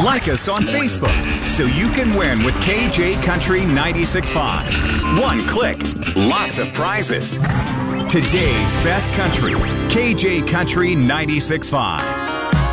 Like us on Facebook so you can win with KJ Country 96.5. One click, lots of prizes. Today's best country, KJ Country 96.5.